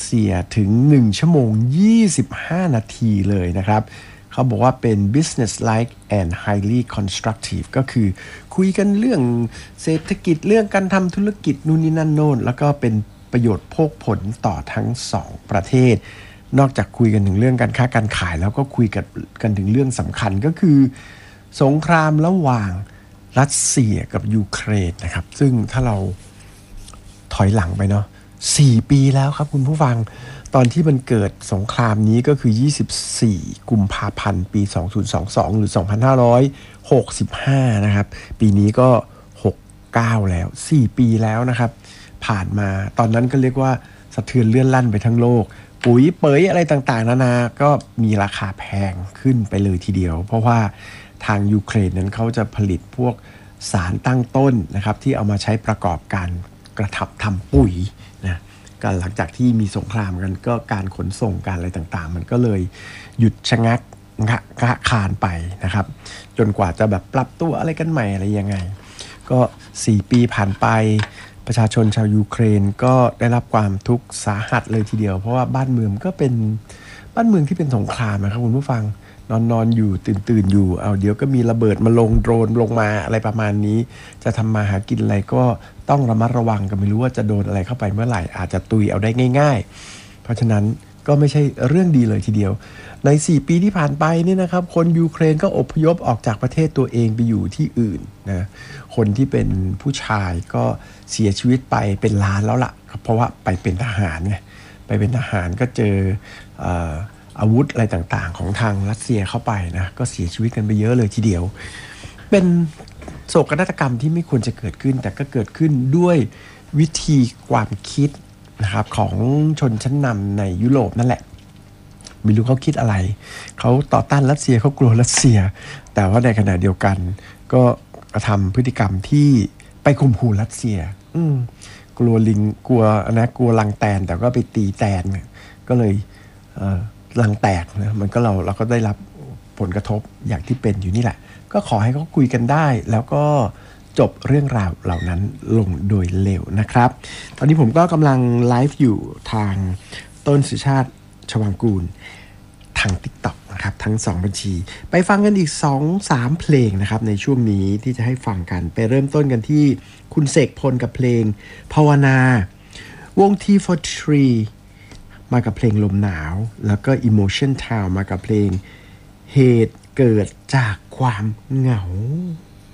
เซียถึง1ชั่วโมง25นาทีเลยนะครับเขาบอกว่าเป็น business like and highly constructive ก็คือคุยกันเรื่องเศรษฐกิจเรื่องการทำธุรกิจนู่นนี่นั่นโน่นแล้วก็เป็นประโยชน์โภคผลต่อทั้ง2ประเทศนอกจากคุยกันถึงเรื่องการค้าการขายแล้วก็คุยกันถึงเรื่องสำคัญก็คือสงครามระหว่างรัสเซียกับยูเครนนะครับซึ่งถ้าเราถอยหลังไปเนาะ4 ปีแล้วครับคุณผู้ฟังตอนที่มันเกิดสงครามนี้ก็คือ24กุมภาพันธ์ปี2022หรือ2565นะครับปีนี้ก็69แล้ว4ปีแล้วนะครับผ่านมาตอนนั้นก็เรียกว่าสะเทือนเลื่อนลั่นไปทั้งโลกปุ๋ยเป๋ยอะไรต่างๆนานาก็มีราคาแพงขึ้นไปเลยทีเดียวเพราะว่าทางยูเครนนั้นเขาจะผลิตพวกสารตั้งต้นนะครับที่เอามาใช้ประกอบการกระทำปุ๋ยนะก็หลังจากที่มีสงครามกันก็การขนส่งการอะไรต่างๆมันก็เลยหยุดชะงักคานไปนะครับจนกว่าจะแบบปรับตัวอะไรกันใหม่อะไรยังไงก็4 ปีผ่านไปประชาชนชาวยูเครนก็ได้รับความทุกข์สาหัสเลยทีเดียวเพราะว่าบ้านเมืองก็เป็นบ้านเมืองที่เป็นสงครามนะครับคุณผู้ฟังนอนอยู่ตื่นอยู่เอาเดี๋ยวก็มีระเบิดมาลงโดรนลงมาอะไรประมาณนี้จะทำมาหากินอะไรก็ต้องระมัดระวังกันไม่รู้ว่าจะโดนอะไรเข้าไปเมื่อไหร่อาจจะตุยเอาได้ง่ายๆเพราะฉะนั้นก็ไม่ใช่เรื่องดีเลยทีเดียวใน4 ปีที่ผ่านไปนี่นะครับคนยูเครนก็อพยพออกจากประเทศตัวเองไปอยู่ที่อื่นนะคนที่เป็นผู้ชายก็เสียชีวิตไปเป็นล้านแล้วล่ะเพราะว่าไปเป็นทหารไงไปเป็นทหารก็เจออาวุธอะไรต่างๆของทางรัสเซียเข้าไปนะก็เสียชีวิตกันไปเยอะเลยทีเดียวเป็นโศกนาฏกรรมที่ไม่ควรจะเกิดขึ้นแต่ก็เกิดขึ้นด้วยวิธีความคิดนะครับของชนชั้นนำในยุโรปนั่นแหละไม่รู้เขาคิดอะไรเขาต่อต้านรัสเซียเขากลัวรัสเซียแต่ว่าในขณะเดียวกันก็กระทำพฤติกรรมที่ไปข่มขู่รัสเซียกลัวลิงกลัวนะกลัวลังแตนแต่ก็ไปตีแตนก็เลยลังแตกนะมันก็เราก็ได้รับผลกระทบอย่างที่เป็นอยู่นี่แหละก็ขอให้เขาคุยกันได้แล้วก็จบเรื่องราวเหล่านั้นลงโดยเร็วนะครับตอนนี้ผมก็กำลังไลฟ์อยู่ทางต้นสุชาติชวังกูลทาง TikTok นะครับทั้ง2บัญชีไปฟังกันอีก 2-3 เพลงนะครับในช่วงนี้ที่จะให้ฟังกันไปเริ่มต้นกันที่คุณเสกพลกับเพลงภาวนาวง T43 มากับเพลงลมหนาวแล้วก็ Emotion Town มากับเพลงเหตุเกิดจากความเหงา